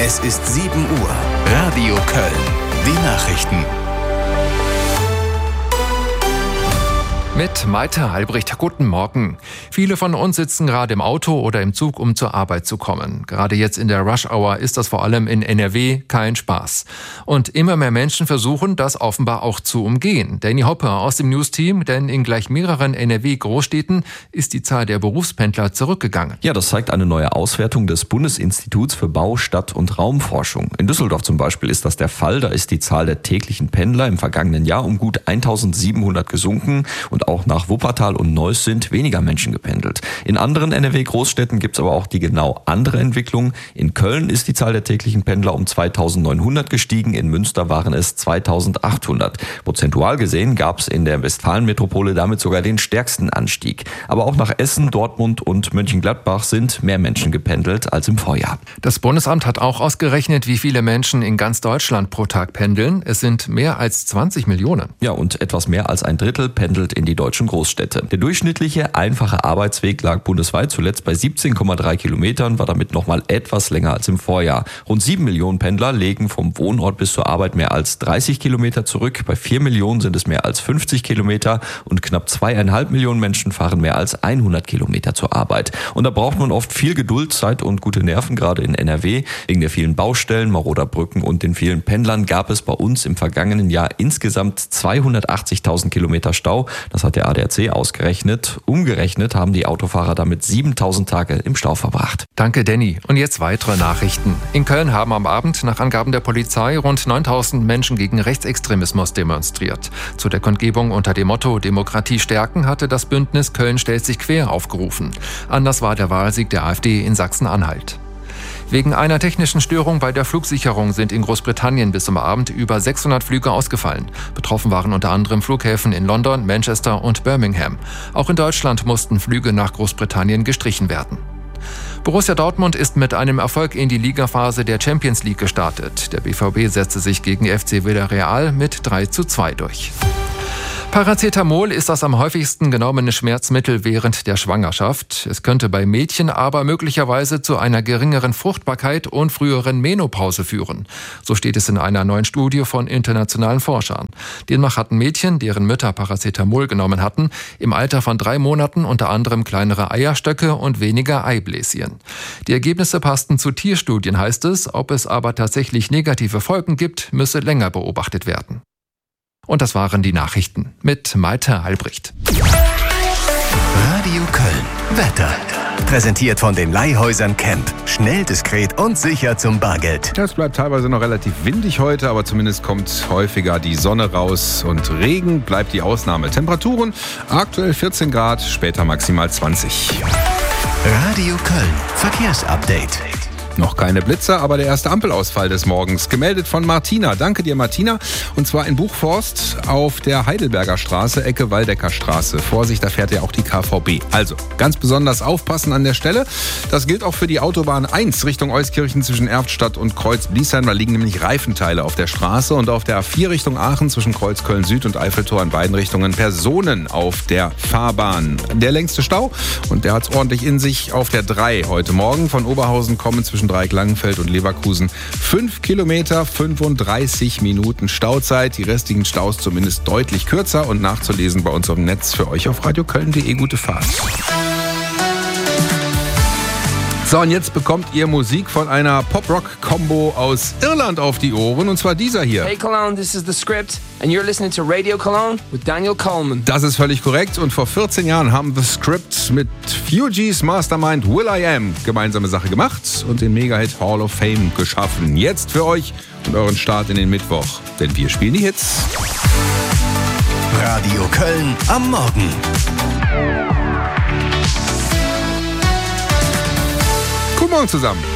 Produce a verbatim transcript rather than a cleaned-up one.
Es ist sieben Uhr. Radio Köln. Die Nachrichten. Mit Maite Halbricht. Guten Morgen. Viele von uns sitzen gerade im Auto oder im Zug, um zur Arbeit zu kommen. Gerade jetzt in der Rush-Hour ist das vor allem in N R W kein Spaß. Und immer mehr Menschen versuchen, das offenbar auch zu umgehen. Danny Hopper aus dem News-Team, denn in gleich mehreren N R W-Großstädten ist die Zahl der Berufspendler zurückgegangen. Ja, das zeigt eine neue Auswertung des Bundesinstituts für Bau-, Stadt- und Raumforschung. In Düsseldorf zum Beispiel ist das der Fall. Da ist die Zahl der täglichen Pendler im vergangenen Jahr um gut eintausendsiebenhundert gesunken und auch nach Wuppertal und Neuss sind weniger Menschen gependelt. In anderen N R W-Großstädten gibt es aber auch die genau andere Entwicklung. In Köln ist die Zahl der täglichen Pendler um zweitausendneunhundert gestiegen, in Münster waren es zweitausendachthundert. Prozentual gesehen gab es in der Westfalenmetropole damit sogar den stärksten Anstieg. Aber auch nach Essen, Dortmund und Mönchengladbach sind mehr Menschen gependelt als im Vorjahr. Das Bundesamt hat auch ausgerechnet, wie viele Menschen in ganz Deutschland pro Tag pendeln. Es sind mehr als zwanzig Millionen. Ja, und etwas mehr als ein Drittel pendelt in die deutschen Großstädte. Der durchschnittliche einfache Arbeitsweg lag bundesweit zuletzt bei siebzehn Komma drei Kilometern, war damit nochmal etwas länger als im Vorjahr. Rund sieben Millionen Pendler legen vom Wohnort bis zur Arbeit mehr als dreißig Kilometer zurück. Bei vier Millionen sind es mehr als fünfzig Kilometer und knapp zweieinhalb Millionen Menschen fahren mehr als hundert Kilometer zur Arbeit. Und da braucht man oft viel Geduld, Zeit und gute Nerven, gerade in N R W. Wegen der vielen Baustellen, maroder Brücken und den vielen Pendlern gab es bei uns im vergangenen Jahr insgesamt zweihundertachtzigtausend Kilometer Stau. Das hat der A D A C ausgerechnet. Umgerechnet haben die Autofahrer damit siebentausend Tage im Stau verbracht. Danke, Danny. Und jetzt weitere Nachrichten. In Köln haben am Abend nach Angaben der Polizei rund neuntausend Menschen gegen Rechtsextremismus demonstriert. Zu der Kundgebung unter dem Motto Demokratie stärken hatte das Bündnis Köln stellt sich quer aufgerufen. Anders war der Wahlsieg der AfD in Sachsen-Anhalt. Wegen einer technischen Störung bei der Flugsicherung sind in Großbritannien bis zum Abend über sechshundert Flüge ausgefallen. Betroffen waren unter anderem Flughäfen in London, Manchester und Birmingham. Auch in Deutschland mussten Flüge nach Großbritannien gestrichen werden. Borussia Dortmund ist mit einem Erfolg in die Ligaphase der Champions League gestartet. Der B V B setzte sich gegen F C Villarreal mit drei zu zwei durch. Paracetamol ist das am häufigsten genommene Schmerzmittel während der Schwangerschaft. Es könnte bei Mädchen aber möglicherweise zu einer geringeren Fruchtbarkeit und früheren Menopause führen. So steht es in einer neuen Studie von internationalen Forschern. Demnach hatten Mädchen, deren Mütter Paracetamol genommen hatten, im Alter von drei Monaten unter anderem kleinere Eierstöcke und weniger Eibläschen. Die Ergebnisse passten zu Tierstudien, heißt es. Ob es aber tatsächlich negative Folgen gibt, müsse länger beobachtet werden. Und das waren die Nachrichten mit Maite Halbricht. Radio Köln. Wetter. Präsentiert von den Leihhäusern Camp. Schnell, diskret und sicher zum Bargeld. Es bleibt teilweise noch relativ windig heute, aber zumindest kommt häufiger die Sonne raus und Regen bleibt die Ausnahme. Temperaturen aktuell vierzehn Grad, später maximal zwanzig. Radio Köln. Verkehrsupdate. Noch keine Blitzer, aber der erste Ampelausfall des Morgens. Gemeldet von Martina. Danke dir, Martina. Und zwar in Buchforst auf der Heidelberger Straße, Ecke Waldecker Straße. Vorsicht, da fährt ja auch die K V B. Also, ganz besonders aufpassen an der Stelle. Das gilt auch für die Autobahn eins Richtung Euskirchen zwischen Erftstadt und Kreuz-Bliesheim. Da liegen nämlich Reifenteile auf der Straße. Und auf der A vier Richtung Aachen zwischen Kreuz Köln-Süd und Eiffeltor in beiden Richtungen Personen auf der Fahrbahn. Der längste Stau, und der hat es ordentlich in sich, auf der drei heute Morgen. Von Oberhausen kommen zwischen Dreieck Langenfeld und Leverkusen fünf Kilometer, fünfunddreißig Minuten Stauzeit. Die restlichen Staus zumindest deutlich kürzer und nachzulesen bei uns im Netz für euch auf radioköln punkt de. Gute Fahrt. So, und jetzt bekommt ihr Musik von einer Pop-Rock-Kombo aus Irland auf die Ohren, und zwar dieser hier. Hey Cologne, this is The Script and you're listening to Radio Cologne with Daniel Coleman. Das ist völlig korrekt, und vor vierzehn Jahren haben The Script mit Fugees Mastermind Will I Am gemeinsame Sache gemacht und den Mega-Hit Hall of Fame geschaffen. Jetzt für euch und euren Start in den Mittwoch, denn wir spielen die Hits. Radio Köln am Morgen. Guten Morgen zusammen.